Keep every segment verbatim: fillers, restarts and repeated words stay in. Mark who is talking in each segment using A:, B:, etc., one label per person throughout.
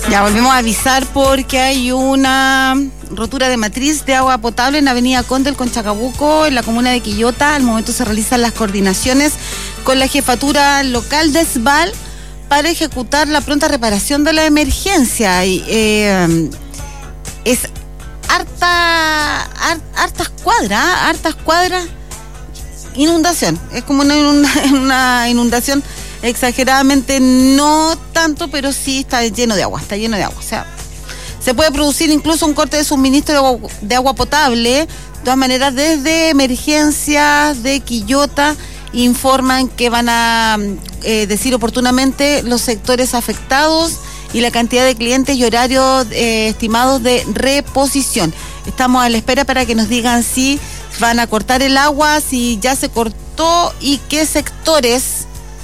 A: Ya volvemos a avisar porque hay una rotura de matriz de agua potable en Avenida Conde, con Chacabuco, en la comuna de Quillota. Al momento se realizan las coordinaciones con la jefatura local de S B A L para ejecutar la pronta reparación de la emergencia. Y, eh, es harta, hart, hartas cuadras, hartas cuadras, inundación. Es como una, inunda, una inundación exageradamente, no tanto, pero sí está lleno de agua, está lleno de agua. O sea, se puede producir incluso un corte de suministro de agua, de agua potable. De todas maneras, desde emergencias de Quillota informan que van a eh, decir oportunamente los sectores afectados y la cantidad de clientes y horarios eh, estimados de reposición. Estamos a la espera para que nos digan si van a cortar el agua, si ya se cortó y qué sectores.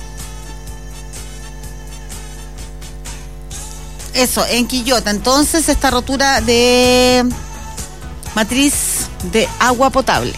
A: Eso, en Quillota. Entonces, esta rotura de matriz de agua potable.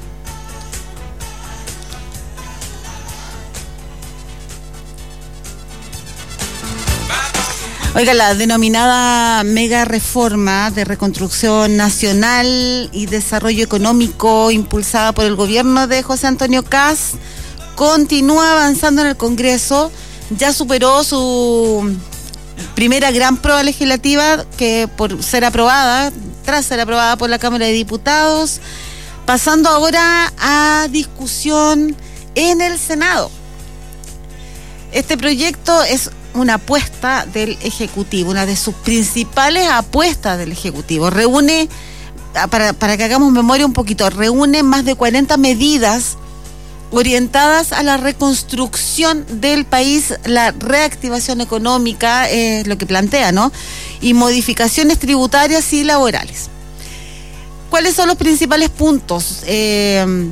A: Oiga, la denominada mega reforma de reconstrucción nacional y desarrollo económico impulsada por el gobierno de José Antonio Kast continúa avanzando en el Congreso. Ya superó su primera gran prueba legislativa, que por ser aprobada, tras ser aprobada por la Cámara de Diputados, pasando ahora a discusión en el Senado. Este proyecto es una apuesta del Ejecutivo, una de sus principales apuestas del Ejecutivo. Reúne, para, para que hagamos memoria un poquito, reúne más de cuarenta medidas orientadas a la reconstrucción del país, la reactivación económica, es eh, lo que plantea, ¿no? Y modificaciones tributarias y laborales. ¿Cuáles son los principales puntos eh,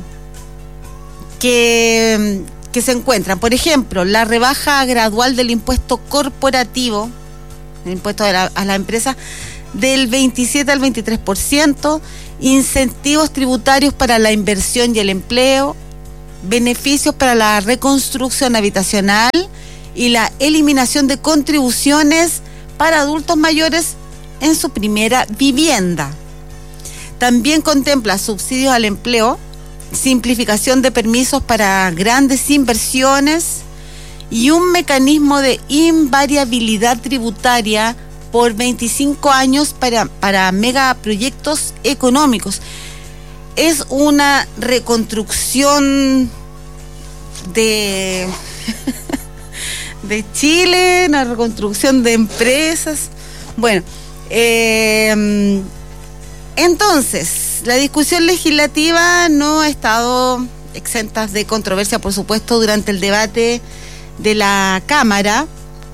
A: que, que se encuentran? Por ejemplo, la rebaja gradual del impuesto corporativo, el impuesto a la, a la empresa, del veintisiete al veintitrés por ciento, incentivos tributarios para la inversión y el empleo, beneficios para la reconstrucción habitacional y la eliminación de contribuciones para adultos mayores en su primera vivienda. También contempla subsidios al empleo, simplificación de permisos para grandes inversiones y un mecanismo de invariabilidad tributaria por veinticinco años para, para megaproyectos económicos. Es una reconstrucción de, de Chile, una reconstrucción de empresas. Bueno, eh, entonces, la discusión legislativa no ha estado exenta de controversia, por supuesto, durante el debate de la Cámara.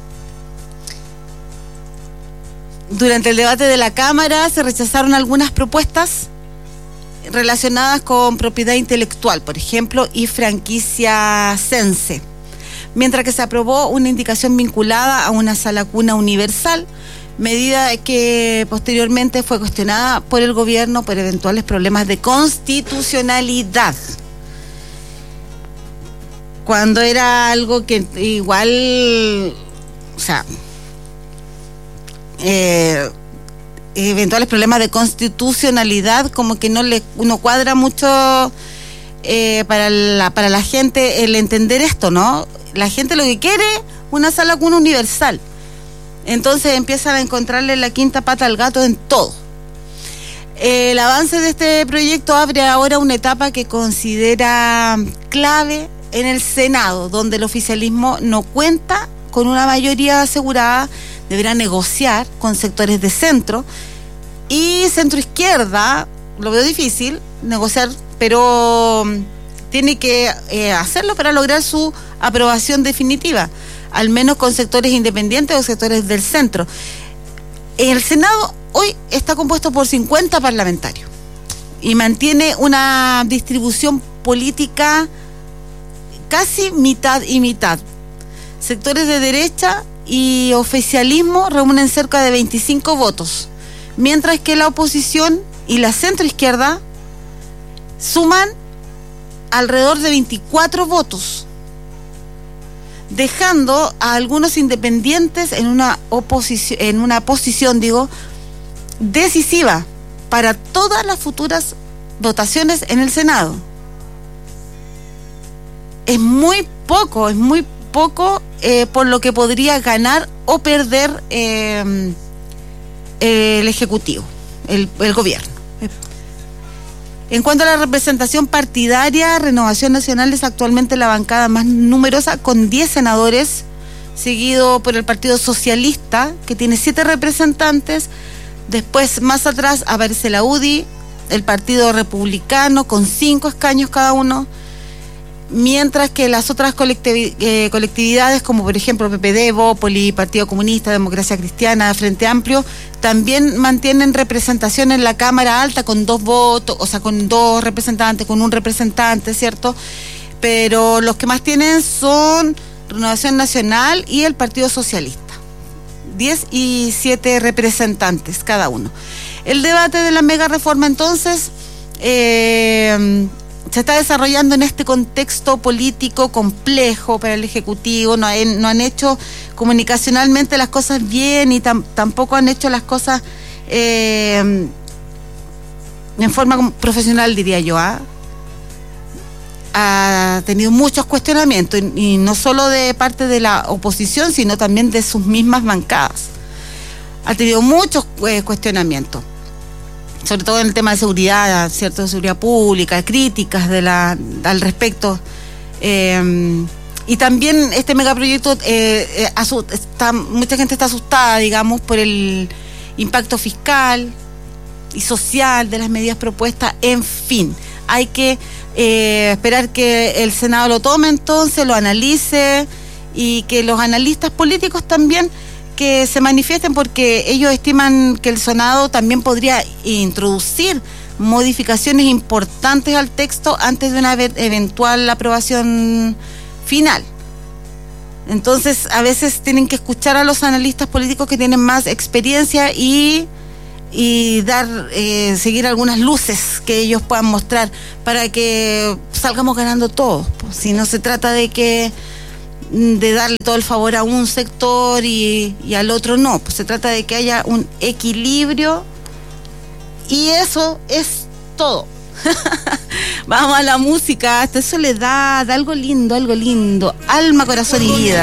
A: Durante el debate de la Cámara se rechazaron algunas propuestas relacionadas con propiedad intelectual, por ejemplo, y franquicia Sense, mientras que se aprobó una indicación vinculada a una sala cuna universal, medida que posteriormente fue cuestionada por el gobierno por eventuales problemas de constitucionalidad, cuando era algo que igual, o sea, eh, eventuales problemas de constitucionalidad, como que no le no cuadra mucho eh, para la para la gente el entender esto, ¿no? La gente lo que quiere, una sala cuna universal. Entonces empiezan a encontrarle la quinta pata al gato en todo. El avance de este proyecto abre ahora una etapa que considera clave en el Senado, donde el oficialismo no cuenta con una mayoría asegurada. Deberá negociar con sectores de centro y centro izquierda. Lo veo difícil negociar, pero tiene que eh, hacerlo para lograr su aprobación definitiva, al menos con sectores independientes o sectores del centro. El Senado hoy está compuesto por cincuenta parlamentarios y mantiene una distribución política casi mitad y mitad. Sectores de derecha y oficialismo reúnen cerca de veinticinco votos, mientras que la oposición y la centroizquierda suman alrededor de veinticuatro votos. dejando a algunos independientes en una oposición, en una posición, digo, decisiva para todas las futuras votaciones en el Senado. Es muy poco, es muy poco eh, por lo que podría ganar o perder eh, el Ejecutivo, el, el gobierno. En cuanto a la representación partidaria, Renovación Nacional es actualmente la bancada más numerosa, con diez senadores, seguido por el Partido Socialista, que tiene siete representantes. Después, más atrás, aparece la U D I, el Partido Republicano, con cinco escaños cada uno, mientras que las otras colectivi- eh, colectividades, como por ejemplo P P D, Bópoli, Partido Comunista, Democracia Cristiana, Frente Amplio, también mantienen representación en la Cámara Alta con dos votos, o sea, con dos representantes, con un representante, ¿cierto? Pero los que más tienen son Renovación Nacional y el Partido Socialista. diez y siete representantes cada uno. El debate de la mega reforma, entonces, eh, se está desarrollando en este contexto político complejo para el Ejecutivo. No, hay, no han hecho comunicacionalmente las cosas bien y tam, tampoco han hecho las cosas eh, en forma profesional, diría yo. ¿eh? Ha tenido muchos cuestionamientos y, y no solo de parte de la oposición, sino también de sus mismas bancadas. Ha tenido muchos eh, cuestionamientos, sobre todo en el tema de seguridad, ¿cierto? De seguridad pública, críticas de la, al respecto. Eh, y también este megaproyecto, eh, eh, asu- está, mucha gente está asustada, digamos, por el impacto fiscal y social de las medidas propuestas. En fin, hay que eh, esperar que el Senado lo tome entonces, lo analice, y que los analistas políticos también que se manifiesten, porque ellos estiman que el Senado también podría introducir modificaciones importantes al texto antes de una eventual aprobación final. Entonces, a veces tienen que escuchar a los analistas políticos que tienen más experiencia y, y dar, eh, seguir algunas luces que ellos puedan mostrar para que salgamos ganando todos. Pues, si no se trata de que de darle todo el favor a un sector y, y al otro no, pues se trata de que haya un equilibrio, y eso es todo. Vamos a la música. Esta es Soledad, algo lindo, algo lindo, alma, corazón y vida.